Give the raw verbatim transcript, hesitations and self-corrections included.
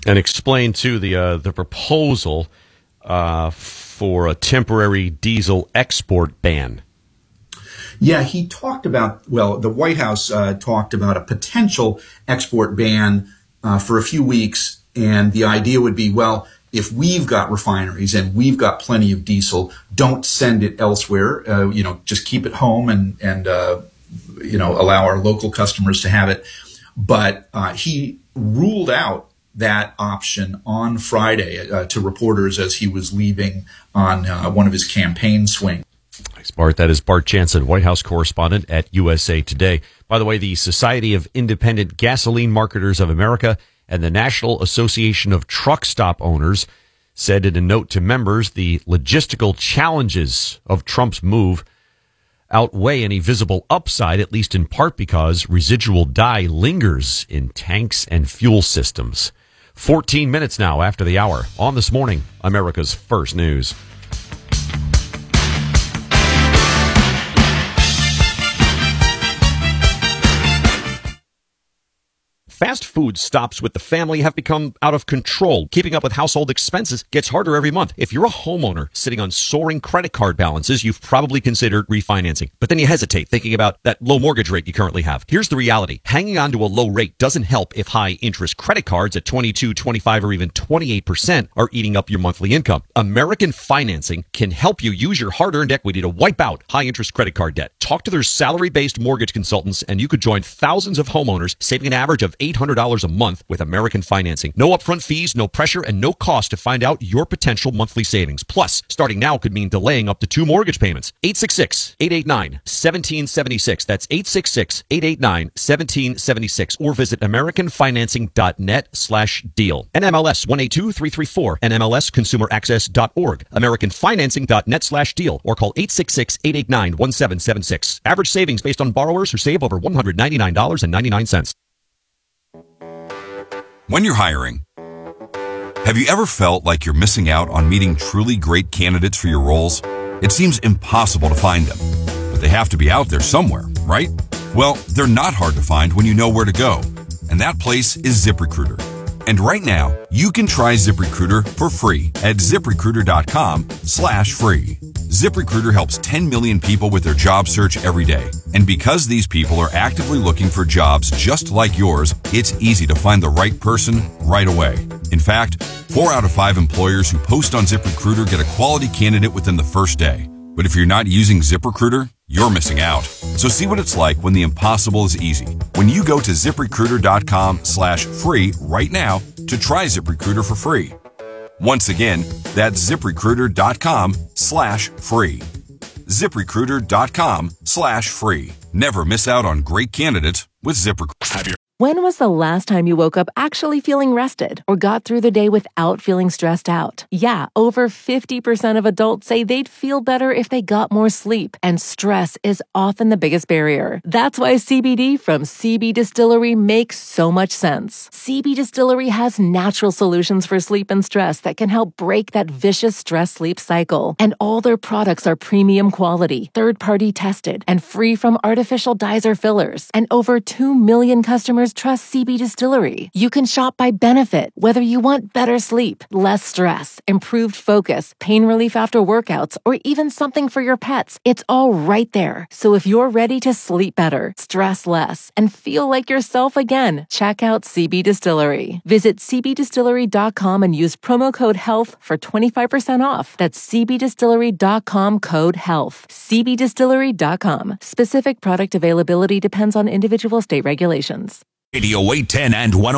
And explain, too, the uh, the proposal uh, for a temporary diesel export ban. Yeah, he talked about, well, the White House uh, talked about a potential export ban uh, for a few weeks. And the idea would be, well, if we've got refineries and we've got plenty of diesel, don't send it elsewhere. Uh, you know, just keep it home and, and uh, you know, allow our local customers to have it. But uh, he ruled out that option on Friday uh, to reporters as he was leaving on uh, one of his campaign swings. Thanks, Bart. That is Bart Jansen, White House correspondent at U S A Today. By the way, the Society of Independent Gasoline Marketers of America and the National Association of Truck Stop Owners said in a note to members the logistical challenges of Trump's move outweigh any visible upside, at least in part because residual dye lingers in tanks and fuel systems. fourteen minutes now after the hour on This Morning, America's First News. Fast food stops with the family have become out of control. Keeping up with household expenses gets harder every month. If you're a homeowner sitting on soaring credit card balances, you've probably considered refinancing. But then you hesitate, thinking about that low mortgage rate you currently have. Here's the reality. Hanging on to a low rate doesn't help if high interest credit cards at twenty-two, twenty-five, or even twenty-eight percent are eating up your monthly income. American Financing can help you use your hard-earned equity to wipe out high interest credit card debt. Talk to their salary-based mortgage consultants and you could join thousands of homeowners saving an average of eight hundred dollars a month with American Financing. No upfront fees, no pressure, and no cost to find out your potential monthly savings. Plus, starting now could mean delaying up to two mortgage payments. eight six six, eight eight nine, one seven seven six. That's eight six six, eight eight nine, one seven seven six. Or visit americanfinancing.net slash deal. N M L S one eight two three three four. N M L S consumer access dot org. americanfinancing.net slash deal. Or call eight six six, eight eight nine, one seven seven six. Average savings based on borrowers who save over one hundred ninety-nine dollars and ninety-nine cents. When you're hiring, have you ever felt like you're missing out on meeting truly great candidates for your roles? It seems impossible to find them, but they have to be out there somewhere, right? Well, they're not hard to find when you know where to go, and that place is ZipRecruiter. And right now, you can try ZipRecruiter for free at ZipRecruiter.com slash free. ZipRecruiter helps ten million people with their job search every day. And because these people are actively looking for jobs just like yours, it's easy to find the right person right away. In fact, four out of five employers who post on ZipRecruiter get a quality candidate within the first day. But if you're not using ZipRecruiter, you're missing out. So see what it's like when the impossible is easy. When you go to ZipRecruiter.com slash free right now to try ZipRecruiter for free. Once again, that's ZipRecruiter.com slash free. ZipRecruiter.com slash free. Never miss out on great candidates with ZipRecruiter. When was the last time you woke up actually feeling rested or got through the day without feeling stressed out? Yeah, over fifty percent of adults say they'd feel better if they got more sleep, and stress is often the biggest barrier. That's why C B D from C B Distillery makes so much sense. C B Distillery has natural solutions for sleep and stress that can help break that vicious stress-sleep cycle. And all their products are premium quality, third-party tested, and free from artificial dyes or fillers. And over two million customers trust C B Distillery. You can shop by benefit, whether you want better sleep, less stress, improved focus, pain relief after workouts, or even something for your pets. It's all right there. So if you're ready to sleep better, stress less, and feel like yourself again, check out C B Distillery. Visit C B distillery dot com and use promo code HEALTH for twenty-five percent off. That's C B distillery dot com code HEALTH. C B distillery dot com. Specific product availability depends on individual state regulations. Radio eight ten and one oh